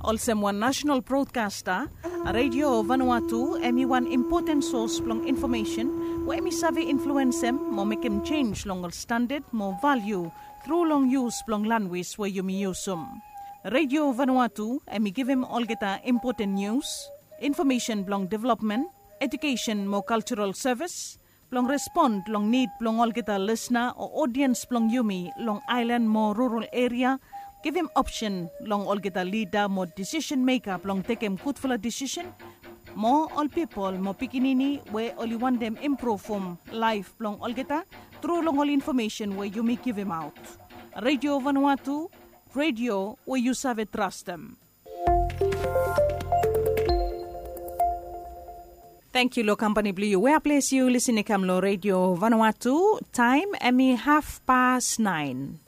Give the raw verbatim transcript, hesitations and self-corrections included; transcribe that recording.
Also one national broadcaster, Radio Vanuatu, emi one important source plong information, where emi savi influence em, mo make em change long standard, more value, through long use plong language where you me use um. Radio Vanuatu, emi give him all geta important news, information plong development, education more cultural service, plong respond plong need plong all geta listener or audience plong yumi long island more rural area. Give him option long all get a leader, more decision maker, long take him good for a decision. More all people, more pikinini, where only want them improve from life long all get a through long all information where you may give him out. Radio Vanuatu, radio where you save trust them. Thank you, Lo Company Blue. Where place you listening to Radio Vanuatu? Time, Emmy half past nine.